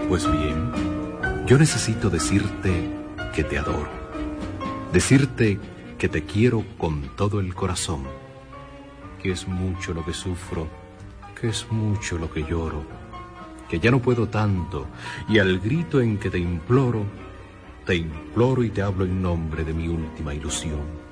Pues bien, yo necesito decirte que te adoro, decirte que te quiero con todo el corazón, que es mucho lo que sufro, que es mucho lo que lloro, que ya no puedo tanto, y al grito en que te imploro y te hablo en nombre de mi última ilusión.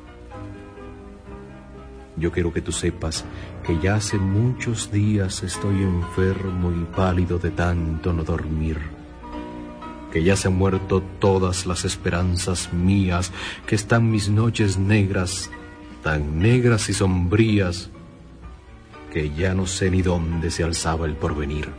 Yo quiero que tú sepas que ya hace muchos días estoy enfermo y pálido de tanto no dormir, que ya se han muerto todas las esperanzas mías, que están mis noches negras, tan negras y sombrías, que ya no sé ni dónde se alzaba el porvenir.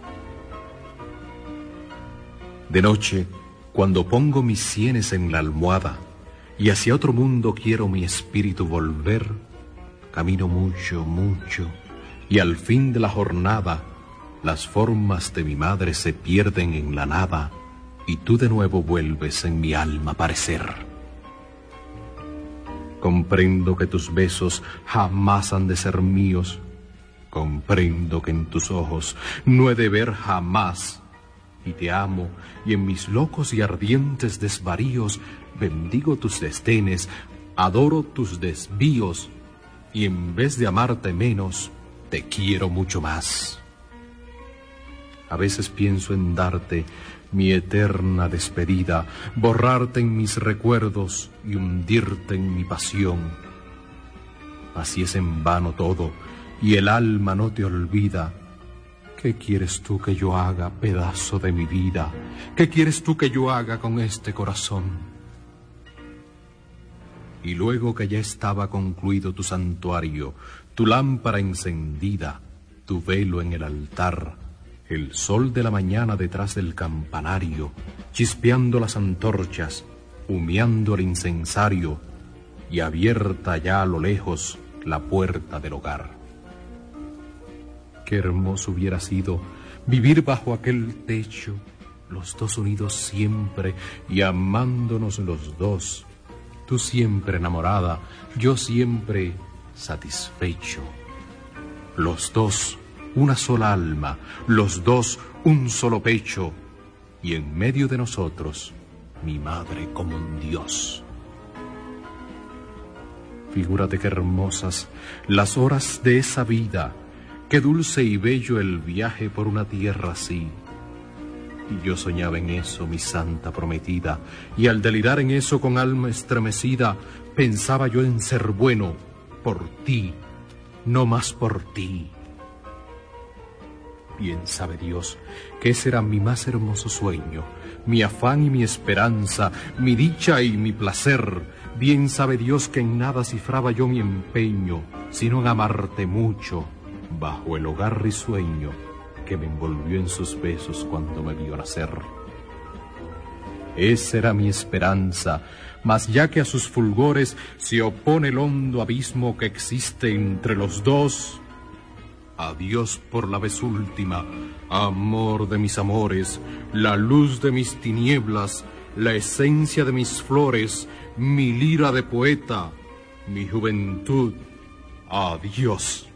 De noche, cuando pongo mis sienes en la almohada y hacia otro mundo quiero mi espíritu volver, camino mucho, mucho, y al fin de la jornada las formas de mi madre se pierden en la nada y tú de nuevo vuelves en mi alma a aparecer. Comprendo que tus besos jamás han de ser míos, comprendo que en tus ojos no he de ver jamás, y te amo, y en mis locos y ardientes desvaríos bendigo tus desdenes, adoro tus desvíos, y en vez de amarte menos, te quiero mucho más. A veces pienso en darte mi eterna despedida, borrarte en mis recuerdos y hundirte en mi pasión. Así es en vano todo, y el alma no te olvida. ¿Qué quieres tú que yo haga, pedazo de mi vida? ¿Qué quieres tú que yo haga con este corazón? Y luego que ya estaba concluido tu santuario, tu lámpara encendida, tu velo en el altar, el sol de la mañana detrás del campanario, chispeando las antorchas, humeando el incensario, y abierta ya a lo lejos la puerta del hogar. Qué hermoso hubiera sido vivir bajo aquel techo, los dos unidos siempre y amándonos los dos, tú siempre enamorada, yo siempre satisfecho. Los dos, una sola alma, los dos, un solo pecho, y en medio de nosotros, mi madre como un dios. Figúrate qué hermosas las horas de esa vida, qué dulce y bello el viaje por una tierra así. Y yo soñaba en eso, mi santa prometida, y al delirar en eso con alma estremecida, pensaba yo en ser bueno por ti, no más por ti. Bien sabe Dios que ese era mi más hermoso sueño, mi afán y mi esperanza, mi dicha y mi placer. Bien sabe Dios que en nada cifraba yo mi empeño, sino en amarte mucho, bajo el hogar risueño que me envolvió en sus besos cuando me vio nacer. Esa era mi esperanza, mas ya que a sus fulgores se opone el hondo abismo que existe entre los dos, adiós por la vez última, amor de mis amores, la luz de mis tinieblas, la esencia de mis flores, mi lira de poeta, mi juventud, adiós.